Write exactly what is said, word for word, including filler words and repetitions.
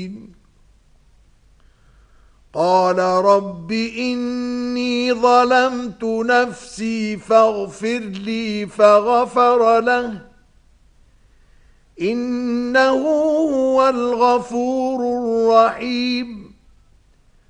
قال رب إني ظلمت نفسي فاغفر لي فغفر له إنه هو الغفور الرحيم